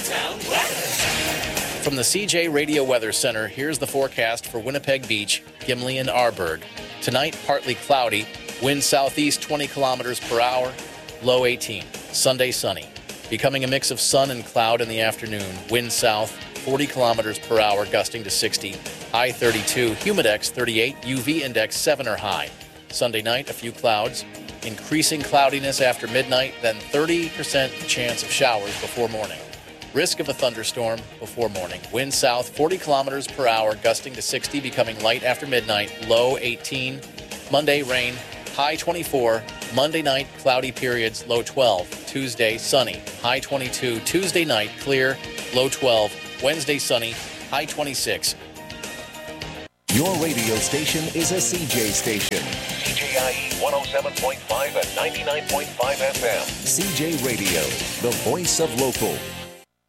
From the CJ Radio Weather Center, here's the forecast for Winnipeg Beach, Gimli, and Arborg. Tonight, partly cloudy, wind southeast 20 kilometers per hour, low 18. Sunday, sunny. Becoming a mix of sun and cloud in the afternoon, wind south 40 kilometers per hour, gusting to 60. High 32, humidex 38, UV index 7 or high. Sunday night, a few clouds. Increasing cloudiness after midnight, then 30% chance of showers before morning. Risk of a thunderstorm before morning. Wind south 40 kilometers per hour, gusting to 60, becoming light after midnight, low 18. Monday, rain, high 24. Monday night, cloudy periods, low 12. Tuesday, sunny, high 22. Tuesday night, clear, low 12. Wednesday, sunny, high 26. Your radio station is a CJ station. CJIE 107.5 and 99.5 FM. CJ Radio, the voice of local.